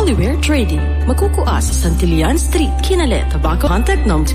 Holyware Trading. Magkukuha sa Santillan Street, Kinale, Tabaco. Contact number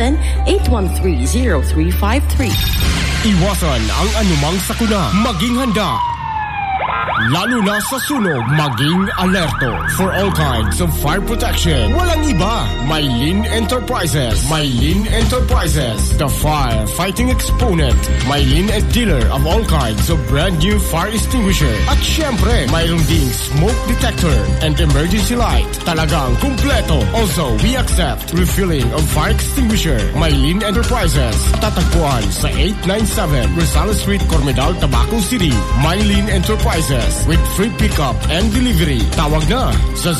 27-813-0353. Iwasan ang anumang sakuna. Maging handa. Lalo na sa sunog, maging alerto. For all kinds of fire protection, walang iba. Mylene Enterprises. Mylene Enterprises, the fire-fighting exponent. Mylene and dealer of all kinds of brand new fire extinguisher. At syempre, mayroon ding smoke detector and emergency light. Talagang kumpleto. Also, we accept refilling of fire extinguisher. Mylene Enterprises, tatagpuan sa 897 Rosales Street, Cormedal, Tabaco City. Mylene Enterprises, with free pickup and delivery. Tawag na sa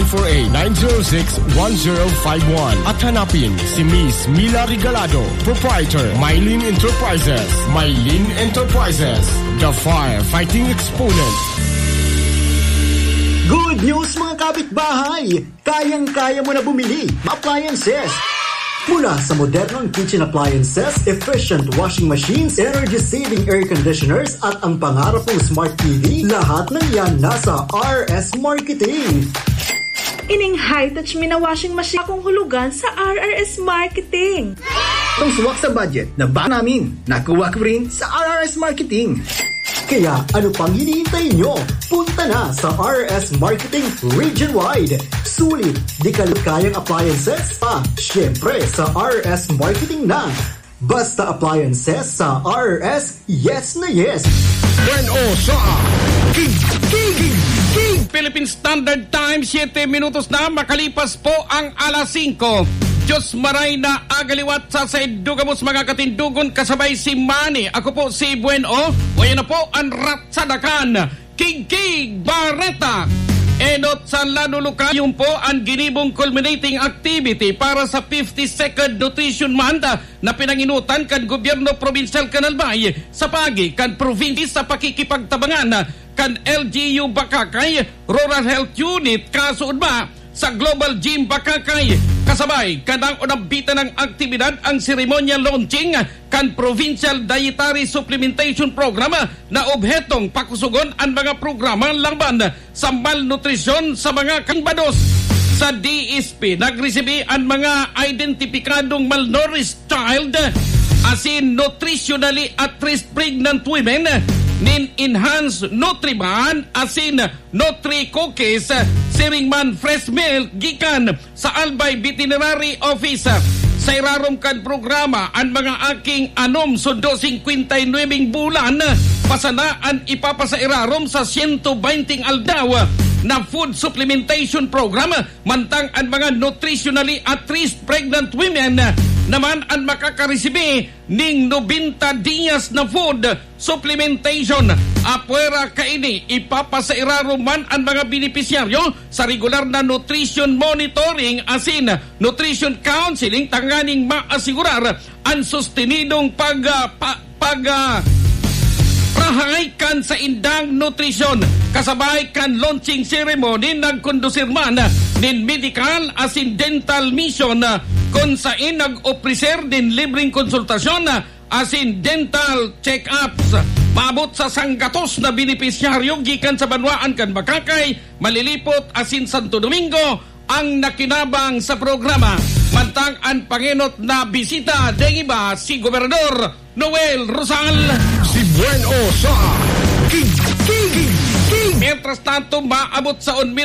0948-906-1051 at hanapin si Miss Mila Regalado, proprietor, Mylene Enterprises. Mylene Enterprises, the fire-fighting exponent. Good news mga kapitbahay! Kayang-kaya mo na bumili appliances mula sa modernong kitchen appliances, efficient washing machines, energy-saving air conditioners at ang pangarap ng smart TV, lahat ng yan nasa RS Marketing. Ining high-touch mina washing machine akong hulugan sa RRS Marketing. Itong suwak sa budget na ba namin, nakuha ko rin sa RRS Marketing. Kaya ano pang hinihintay nyo? Punta na sa RS Marketing region-wide. Sulit, di kayang appliances pa. Siyempre sa RS Marketing na. Basta appliances sa RS, yes na yes. Bueno sa King Philippine Standard Time, 7 minutos na makalipas po ang alas 5. Diyos maray na agaliwat sa Dugamos mga katindugon, kasabay si Manny. Ako po si Bueno. O yan na po ang ratsadakan, King Barreta. Enot sa Lanuluka, yung po ang ginibong culminating activity para sa 52nd Nutrition Month na pinanginutan kan Gobyerno Provincial Canalbay sa pagi kan province sa pakikipagtabangan kan LGU Bakakay Rural Health Unit kasuod ba sa Global Gym Bakakay. Kasabay, kanang unabita ng aktibidad ang ceremonial launching kan Provincial Dietary Supplementation Program na obhetong pakusugon ang mga programa laban sa malnutrisyon sa mga kangbados. Sa DSP, nagresibi ang mga identifikadong malnourished child asin nutritionally at-risk pregnant women nin enhanced Nutriban asin Nutri Cookies siringman fresh milk gikan sa Albay Veterinary Office. Sa irarom kan programa ang mga aking anom sundo 59 bulan pasanaan ipapasa irarom sa 120 aldaw na food supplementation program mantang ang mga nutritionally at-risk pregnant women naman ang makakaresibi ning 90 dias na food supplementation. Apwera kaini ipapasairaro man ang mga benepisyaryo sa regular na nutrition monitoring asin nutrition counseling tanganing maasigurar ang sustenidong rahay kan sa indang nutrisyon. Kasabay kan launching ceremony nagkondusir man nin medical asin dental mission kung saan nag-opreser din libreng konsultasyon asin dental check-ups. Maabot sa sanggatos na benepisyaryo gikan sa Banwaan kan Bakakay, Malilipot asin Santo Domingo ang nakinabang sa programa. Mantang ang panginot na bisita deng iba si Gobernador Noel Rosal. Si Bueno sa King. Mientras tanto, maabot sa